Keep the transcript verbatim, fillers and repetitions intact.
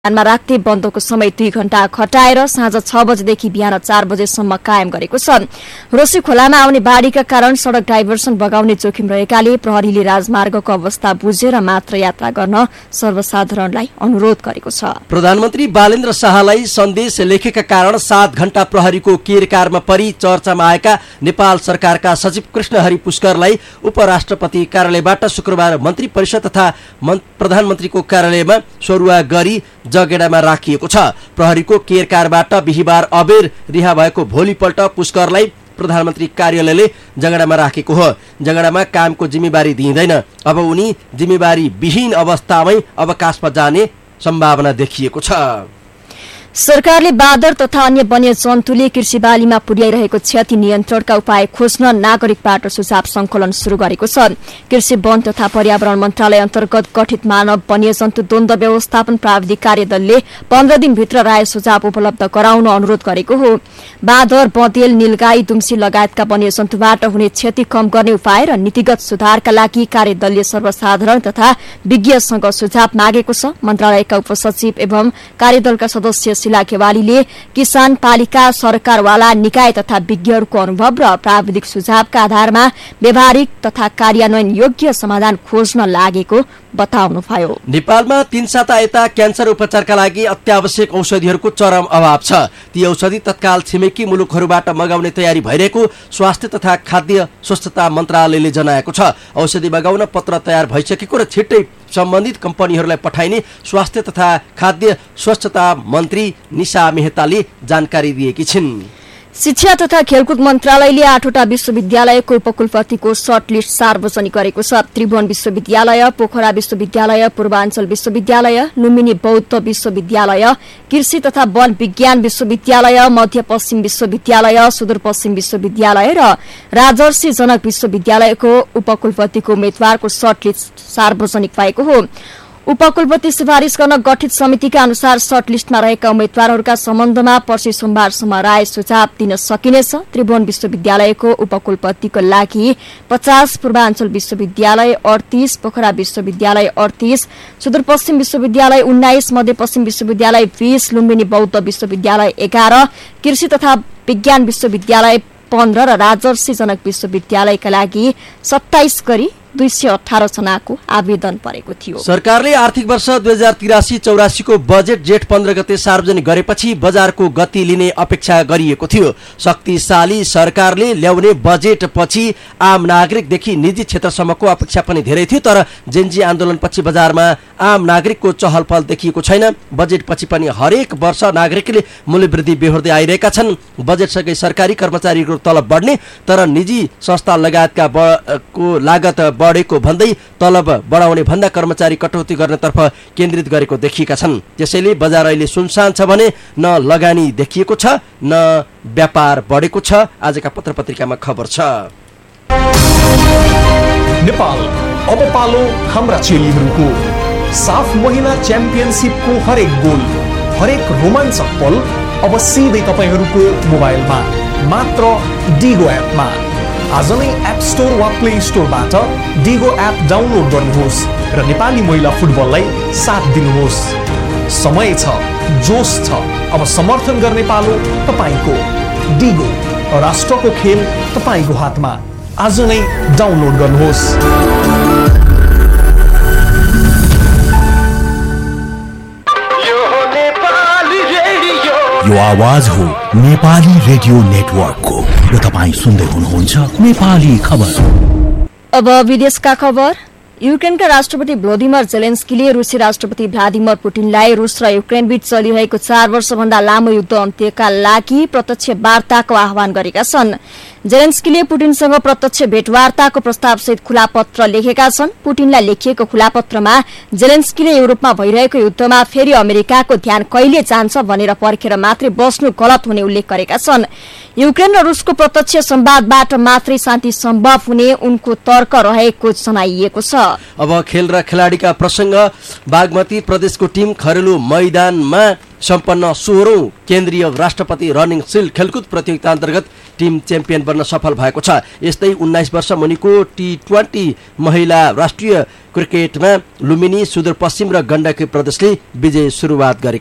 मा राख्दै बन्दको समय दुई घण्टा घटाएर साँझ छ बजेदेखि बिहान चार बजेसम्म कायम गरेको छ। रोशी खोलामा आउने बाढ़ीका कारण सड़क डाइभर्सन बगाउने जोखिम रहेकाले प्रहरीले राजमार्गको अवस्था बुझेर मात्र यात्रा गर्न सर्वसाधारणलाई अनुरोध गरेको छ। प्रधानमन्त्री बालेन्द्र शाहलाई सन्देश लेखेका कारण सात घण्टा प्रहरीको केरकारमा परि चर्चामा आएका नेपाल सरकारका सचिव कृष्णहरि पुष्करलाई उपराष्ट्रपति कार्यालयबाट शुक्रबार मन्त्री परिषद तथा प्रधानमन्त्रीको कार्यालयमा सरुवा गरी जगेडामा राखिएको छ। प्रहरीको केरकारबाट बिहीबार अबेर रिहा भएको भोलिपल्ट पुष्करलाई प्रधानमन्त्री कार्यालयले जगेडामा राखेको हो। जगेडामा कामको जिम्मेवारी दिइँदैन। अब उनी जिम्मेवारी विहीन अवस्थामै अवकाशमा जाने सम्भावना देखिएको छ। सरकारले बाँदर तथा अन्य वन्य जन्तुले कृषि बालीमा पुर्याइरहेको क्षति नियन्त्रणका उपाय खोज्न नागरिकबाट सुझाव संकलन शुरू गरेको छ। कृषि वन तथा पर्यावरण मन्त्रालय अन्तर्गत गठित मानव वन्य जन्तु द्वन्द्व व्यवस्थापन प्राविधिक कार्यदलले पन्ध्र दिनभित्र राय सुझाव उपलब्ध गराउन अनुरोध गरेको हो। बाँदर, बँदेल, नीलगाई, दुम्सी लगायतका वन्य जन्तुबाट हुने क्षति कम गर्ने उपाय र नीतिगत सुधारका लागि कार्यदलले सर्वसाधारण तथा विज्ञसँग सुझाव मागेको छ। मन्त्रालयका उपसचिव एवं कार्यदलका सदस्य शिला खेवालीले किसान पालिका सरकारवाला निकाय तथा विज्ञहरूको अनुभव र प्राविधिक सुझावका आधारमा व्यावहारिक तथा कार्यान्वयन योग्य समाधान खोज्न लागेको बताउनुभयो। नेपालमा तीन साता यता क्यान्सर उपचारका लागि अत्यावश्यक औषधिहरूको चरम अभाव छ। ती औषधि तत्काल छिमेकी मुलुकहरूबाट मगाउने तयारी भइरहेको स्वास्थ्य तथा खाद्य स्वच्छता मन्त्रालयले जनाएको छ। औषधि मगाउन पत्र तयार भइसकेको र छिट्टै सम्बन्धित कम्पनीहरूलाई पठाइने स्वास्थ्य तथा खाद्य स्वच्छता मन्त्री निशा मेहताले जानकारी दिएकी छिन्। शिक्षा तथा खेलकुद मन्त्रालयले आठवटा विश्वविद्यालयको उपकुलपतिको सर्ट लिस्ट सार्वजनिक गरेको छ। त्रिभुवन विश्वविद्यालय, पोखरा विश्वविद्यालय, पूर्वाञ्चल विश्वविद्यालय, लुम्बिनी बौद्ध विश्वविद्यालय, कृषि तथा वन विज्ञान विश्वविद्यालय, मध्यपश्चिम विश्वविद्यालय, सुदूरपश्चिम विश्वविद्यालय र राजर्षि जनक विश्वविद्यालयको उपकुलपतिको उम्मेद्वारको सर्ट लिस्ट सार्वजनिक भएको हो। उपकुलपति सिफारिश गर्न गठित समितिका अनुसार सर्ट लिस्टमा रहेका उम्मेद्वारहरूका सम्बन्धमा पर्सि सोमबारसम्म राय सुझाव दिन सकिनेछ। त्रिभुवन विश्वविद्यालयको उपकुलपतिको लागि पचास, पूर्वाञ्चल विश्वविद्यालय अडतीस, पोखरा विश्वविद्यालय अडतीस, सुदूरपश्चिम विश्वविद्यालय उन्नाइस, मध्यपश्चिम विश्वविद्यालय बीस, लुम्बिनी बौद्ध विश्वविद्यालय एघार, कृषि तथा विज्ञान विश्वविद्यालय पन्ध्र र राजर्षि जनक विश्वविद्यालयका लागि सत्ताइस गरी दुई सय अठार जनाको आवेदन परेको थियो। सरकारले आर्थिक वर्ष दुई हजार तिरासी चौरासी को बजेट जेठ पन्ध्र गते सार्वजनिक गरेपछि बजारको गति लिने अपेक्षा गरिएको थियो। शक्तिशाली सरकारले ल्याउने बजेट पछि आम नागरिकदेखि निजी क्षेत्रसम्मको अपेक्षा पनि धेरै थियो। तर जेन्जी आन्दोलनपछि बजारमा आम नागरिकको चहल पहल देखिएको छैन। बजेट पछि पनि हरेक वर्ष नागरिकले मूल्यवृद्धि बेहोर्दै आइरहेका छन्। बजेटसँगै सरकारी कर्मचारीको तलब बढ्ने तर निजी संस्था लगायतका को लागत बढेको भन्दै तलब बढाउने भन्दा कर्मचारी कटौती गर्नेतर्फ केन्द्रित गरेको देखिएका छन्। त्यसैले बजार अहिले सुनसान छ भने न लगानी देखिएको छ न व्यापार बढेको छ। आजका पत्र पत्रिकामा खबर छ। नेपाल अब पालो हाम्रा चेलीहरूको। साफ महिला च्याम्पियनशिपको हरेक गोल, हरेक रोमाञ्चक पल अब सिधै तपाईहरूको मोबाइलमा मात्र डिगो एपमा। आज नै एप स्टोर वा प्ले स्टोरबाट डिगो एप डाउनलोड गर्नुहोस् र नेपाली महिला फुटबललाई साथ दिनुहोस्। समय छ, जोश छ, अब समर्थन गर्ने पालो तपाईको। डिगो, राष्ट्रको खेल तपाईको हातमा। आज नै डाउनलोड गर्नुहोस्। यो आवाज हो नेपाली रेडियो नेटवर्कको र तपाईँ सुन्दै हुनुहुन्छ नेपाली खबर। अब विदेशका खबर। युक्रेनका राष्ट्रपति भ्लोदिमिर जेलेन्स्कीले रुसी राष्ट्रपति भ्लादिमिर पुटिनलाई रुस र युक्रेन बीच चलिरहेको चार वर्षभन्दा लामो युद्ध अन्त्यका लागि प्रत्यक्ष वार्ताको आह्वान गरेका छन्। जेलेन्स्कीले पुटिनसँग प्रत्यक्ष भेटवार्ताको प्रस्तावसहित खुला पत्र लेखेका छन्। पुटिनलाई लेखिएको खुला पत्रमा जेलेन्स्कीले युरोपमा भइरहेको युद्धमा फेरि अमेरिकाको ध्यान कहिले जान्छ भनेर पर्खेर मात्रै बस्नु गलत हुने उल्लेख गरेका छन्। युक्रेन र रुसको प्रत्यक्ष संवादबाट मात्रै शान्ति सम्भव हुने उनको तर्क रहेको जनाइएको छ। अब खेल र खेलाडीका प्रसंग। बागमती प्रदेशको टिम घरेलु मैदानमा सम्पन्न सोह्रौं केन्द्रीय राष्ट्रपति रनिङ सिल्ड खेलकुद प्रतियोगिता अन्तर्गत टिम च्याम्पियन बन्न सफल भएको छ। यस्तै उन्नाइस वर्ष मुनिको टी ट्वेन्टी महिला राष्ट्रिय क्रिकेटमा लुम्बिनी, सुदूरपश्चिम र गण्डकी प्रदेशले विजय सुरुवात गरेका